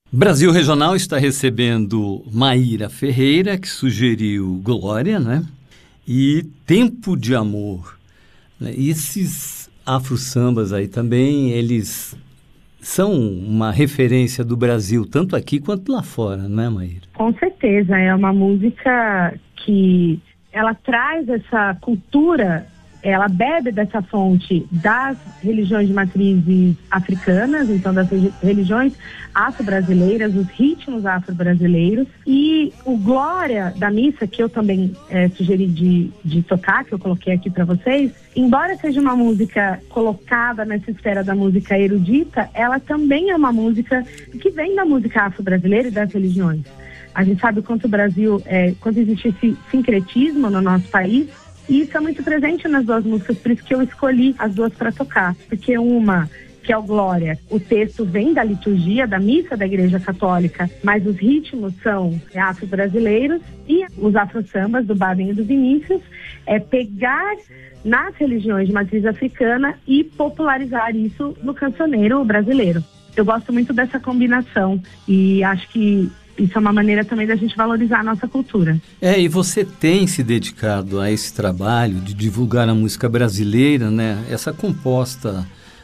Brasil Regional está recebendo Maíra Ferreira, que sugeriu Glória, né? E Tempo de Amor. E esses afro-sambas aí também, eles são uma referência do Brasil, tanto aqui quanto lá fora, não é, Maíra? Com certeza, é uma música que ela traz essa cultura, ela bebe dessa fonte das religiões de matrizes africanas, então das religiões afro-brasileiras, os ritmos afro-brasileiros. E o Glória da missa, que eu também sugeri de tocar, que eu coloquei aqui para vocês, embora seja uma música colocada nessa esfera da música erudita, ela também é uma música que vem da música afro-brasileira e das religiões. A gente sabe o quanto o Brasil, quanto existe esse sincretismo no nosso país, e isso é muito presente nas duas músicas, por isso que eu escolhi as duas para tocar. Porque uma, que é o Glória, o texto vem da liturgia, da missa da Igreja Católica, mas os ritmos são afro-brasileiros, e os afro-sambas do Baden e do Vinícius é pegar nas religiões de matriz africana e popularizar isso no cancioneiro brasileiro. Eu gosto muito dessa combinação e acho que isso é uma maneira também da gente valorizar a nossa cultura. E você tem se dedicado a esse trabalho de divulgar a música brasileira, né? Essa composta